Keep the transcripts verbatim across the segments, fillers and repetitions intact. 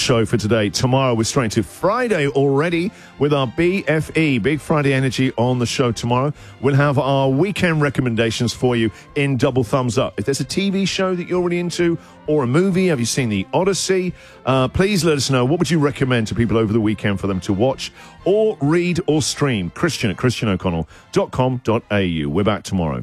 show for today. Tomorrow, we're straight to Friday already with our B F E, Big Friday Energy, on the show tomorrow. We'll have our weekend recommendations for you in Double Thumbs Up. If there's a T V show that you're really into or a movie, have you seen The Odyssey? Uh, please let us know. What would you recommend to people over the weekend for them to watch or read or stream? Christian at christian o'connell dot com dot a u. We're back tomorrow.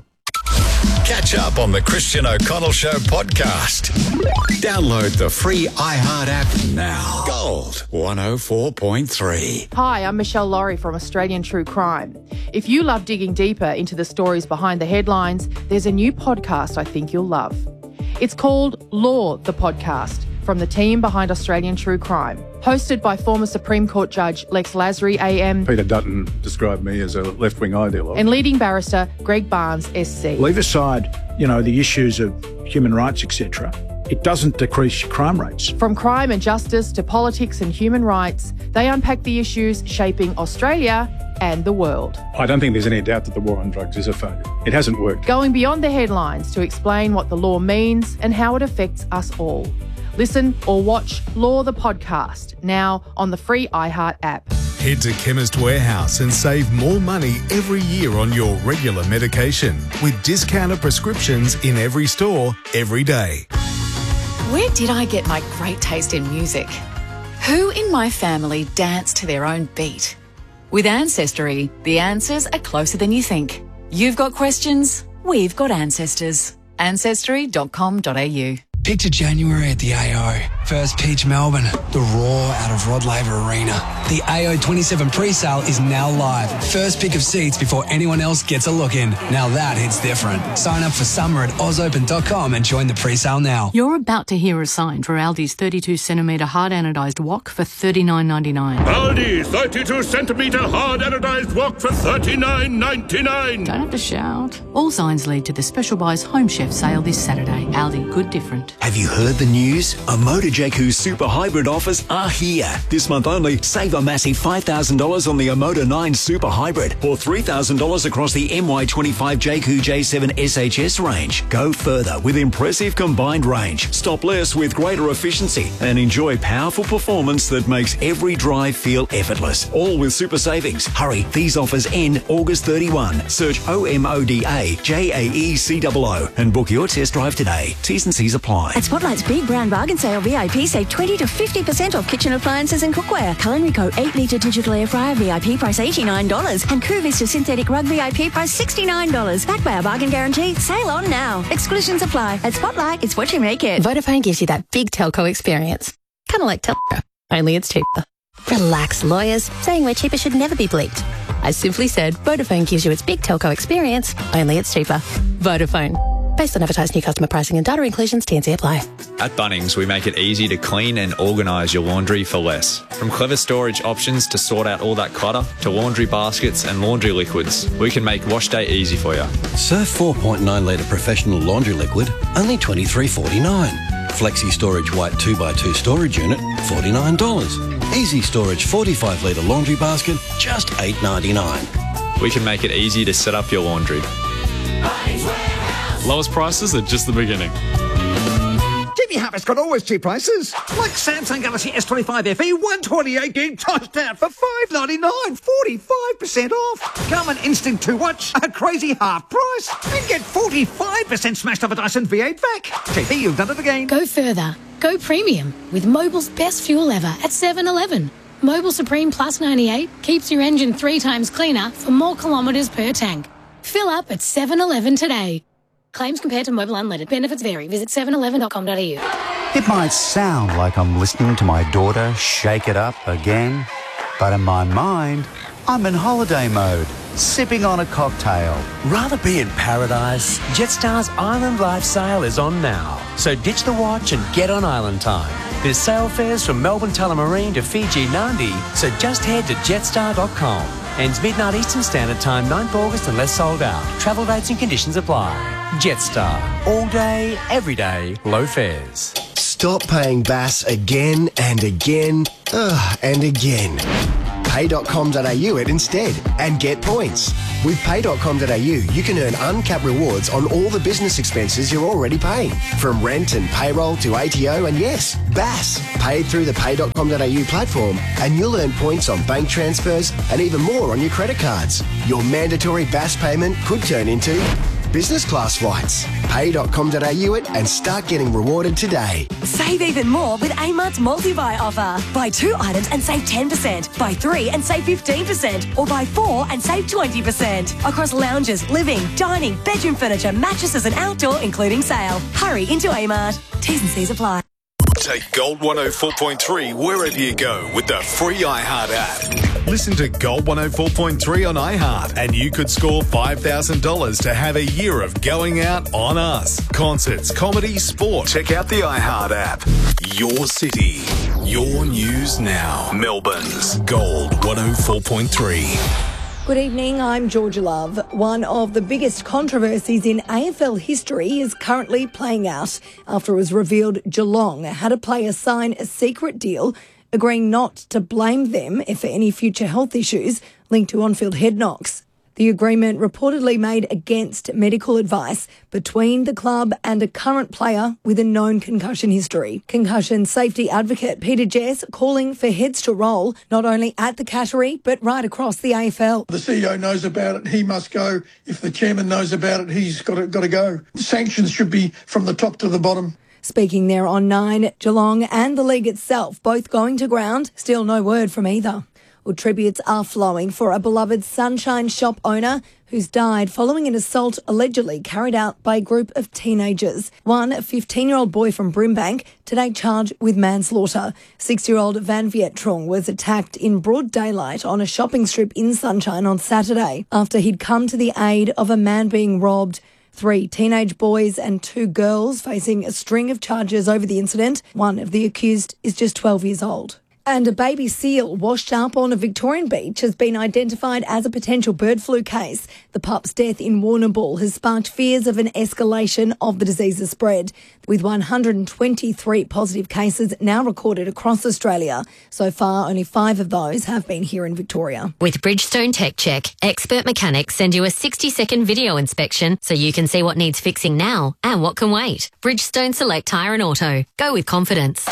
Catch up on the Christian O'Connell Show podcast. Download the free iHeart app now. Gold one oh four point three. Hi, I'm Michelle Laurie from Australian True Crime. If you love digging deeper into the stories behind the headlines, there's a new podcast I think you'll love. It's called Law, the Podcast, from the team behind Australian True Crime. Hosted by former Supreme Court Judge Lex Lasry, A M. Peter Dutton described me as a left-wing ideologue. And leading barrister Greg Barnes, S C. Leave aside, you know, the issues of human rights, et cetera. It doesn't decrease crime rates. From crime and justice to politics and human rights, they unpack the issues shaping Australia and the world. I don't think there's any doubt that the war on drugs is a failure. It hasn't worked. Going beyond the headlines to explain what the law means and how it affects us all. Listen or watch Law the Podcast, now on the free iHeart app. Head to Chemist Warehouse and save more money every year on your regular medication with discounted prescriptions in every store, every day. Where did I get my great taste in music? Who in my family danced to their own beat? With Ancestry, the answers are closer than you think. You've got questions, we've got ancestors. ancestry dot com dot a u. Picture January at the A O. First pitch Melbourne. The roar out of Rod Laver Arena. The A O twenty-seven pre-sale is now live. First pick of seats before anyone else gets a look in. Now that hits different. Sign up for summer at oz open dot com and join the pre-sale now. You're about to hear a sign for Aldi's thirty-two centimetre hard anodised wok for thirty-nine ninety-nine. Aldi thirty-two centimetre hard anodised wok for thirty-nine ninety-nine. Don't have to shout. All signs lead to the Special Buys Home Chef sale this Saturday. Aldi, good different. Have you heard the news? Omoda Jayco Super Hybrid offers are here. This month only, save a massive five thousand dollars on the Omoda nine Super Hybrid or three thousand dollars across the M Y twenty-five Jayco J seven S H S range. Go further with impressive combined range. Stop less with greater efficiency and enjoy powerful performance that makes every drive feel effortless. All with super savings. Hurry, these offers end August thirty-first. Search O M O D A J A E C O O and book your test drive today. T's and C's apply. At Spotlight's Big Brown Bargain Sale V I P, save twenty to fifty percent off kitchen appliances and cookware. Culinary Co. eight litre digital air fryer V I P price eighty-nine dollars and Crew Vista synthetic rug V I P price sixty-nine dollars. Backed by a bargain guarantee. Sale on now. Exclusions apply. At Spotlight, it's what you make it. Vodafone gives you that big telco experience. Kind of like Telco, only it's cheaper. Relax, lawyers. Saying we're cheaper should never be bleeped. I simply said Vodafone gives you its big telco experience, only it's cheaper. Vodafone. Based on advertised new customer pricing and data inclusions, T and C apply. At Bunnings, we make it easy to clean and organise your laundry for less. From clever storage options to sort out all that clutter, to laundry baskets and laundry liquids, we can make wash day easy for you. Surf four point nine litre professional laundry liquid, only twenty-three dollars forty-nine. Flexi Storage White two by two storage unit, forty-nine dollars. Easy Storage forty-five litre laundry basket, just eight ninety-nine. We can make it easy to set up your laundry. Lowest prices are just the beginning. Jimmy Harper's got always cheap prices. Like Samsung Galaxy S twenty-five F E, one twenty-eight gig touchdown for five ninety-nine, forty-five percent off. Garmin Instinct two watch, a crazy half price. And get forty-five percent smashed up a Dyson V eight vac. J P, you've done it again. Go further. Go premium with Mobil's best fuel ever at seven eleven. Mobil Supreme Plus ninety-eight keeps your engine three times cleaner for more kilometres per tank. Fill up at seven eleven today. Claims compared to Mobil Unleaded. Benefits vary. Visit seven eleven dot com dot a u. It might sound like I'm listening to my daughter shake it up again, but in my mind, I'm in holiday mode, sipping on a cocktail. Rather be in paradise? Jetstar's Island Life sale is on now. So ditch the watch and get on island time. There's sale fares from Melbourne Tullamarine to Fiji Nadi, so just head to jetstar dot com. Ends midnight Eastern Standard Time, ninth August unless sold out. Travel rates and conditions apply. Jetstar. All day, every day, low fares. Stop paying Bass again and again, ugh, and again. pay dot com dot a u it instead and get points. With pay dot com dot a u, you can earn uncapped rewards on all the business expenses you're already paying, from rent and payroll to A T O and, yes, B A S, paid through the pay dot com dot a u platform, and you'll earn points on bank transfers and even more on your credit cards. Your mandatory B A S payment could turn into business class flights. pay dot com dot a u it and start getting rewarded today. Save even more with Amart's multi-buy offer. Buy two items and save ten percent. Buy three and save fifteen percent. Or buy four and save twenty percent. Across lounges, living, dining, bedroom furniture, mattresses and outdoor, including sale. Hurry into Amart. T's and C's apply. Take Gold one oh four point three wherever you go with the free iHeart app. Listen to Gold one oh four point three on iHeart and you could score five thousand dollars to have a year of going out on us. Concerts, comedy, sport. Check out the iHeart app. Your city, your news now. Melbourne's Gold one oh four point three. Good evening, I'm Georgia Love. One of the biggest controversies in A F L history is currently playing out after it was revealed Geelong had a player sign a secret deal agreeing not to blame them for any future health issues linked to on-field head knocks. The agreement reportedly made against medical advice between the club and a current player with a known concussion history. Concussion safety advocate Peter Jess calling for heads to roll, not only at the Cattery, but right across the A F L. The C E O knows about it, he must go. If the chairman knows about it, he's got to, got to go. Sanctions should be from the top to the bottom. Speaking there on Nine, Geelong and the league itself both going to ground, still no word from either. Well, tributes are flowing for a beloved Sunshine Shop owner who's died following an assault allegedly carried out by a group of teenagers. One, a fifteen-year-old boy from Brimbank, today charged with manslaughter. Six-year-old Van Viet Trung was attacked in broad daylight on a shopping strip in Sunshine on Saturday after he'd come to the aid of a man being robbed. Three teenage boys and two girls facing a string of charges over the incident. One of the accused is just twelve years old. And a baby seal washed up on a Victorian beach has been identified as a potential bird flu case. The pup's death in Warrnambool has sparked fears of an escalation of the disease's spread, with one hundred twenty-three positive cases now recorded across Australia. So far, only five of those have been here in Victoria. With Bridgestone Tech Check, expert mechanics send you a sixty-second video inspection so you can see what needs fixing now and what can wait. Bridgestone Select Tyre and Auto. Go with confidence.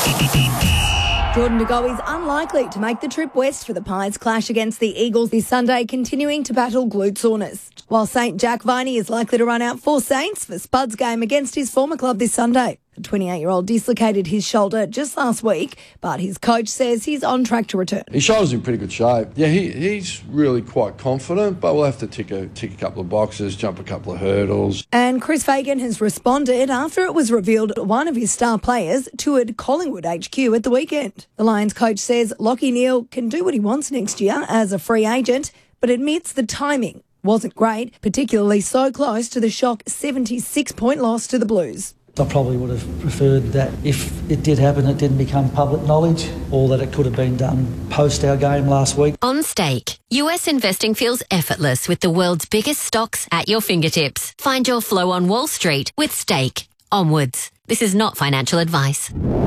Jordan De Goey is unlikely to make the trip west for the Pies' clash against the Eagles this Sunday, continuing to battle glute soreness. While Saint Jack Viney is likely to run out for Saints for Spud's game against his former club this Sunday. The twenty-eight-year-old dislocated his shoulder just last week, but his coach says he's on track to return. His shoulder's in pretty good shape. Yeah, he, he's really quite confident, but we'll have to tick a, tick a couple of boxes, jump a couple of hurdles. And Chris Fagan has responded after it was revealed one of his star players toured Collingwood H Q at the weekend. The Lions coach says Lachie Neale can do what he wants next year as a free agent, but admits the timing wasn't great, particularly so close to the shock seventy-six point loss to the Blues. I probably would have preferred that if it did happen, it didn't become public knowledge, or that it could have been done post our game last week. On Stake, U S investing feels effortless with the world's biggest stocks at your fingertips. Find your flow on Wall Street with Stake. Onwards. This is not financial advice.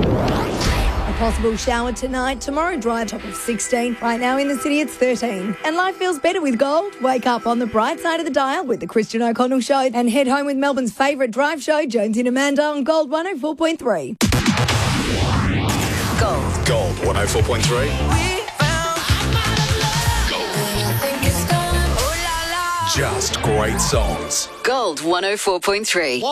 A possible shower tonight. Tomorrow, dry, top of sixteen. Right now in the city, it's thirteen. And life feels better with gold. Wake up on the bright side of the dial with the Christian O'Connell Show and head home with Melbourne's favourite drive show, Jonesy and Amanda, on Gold one oh four point three. Gold. Gold one oh four point three. Just great songs. Gold one oh four point three.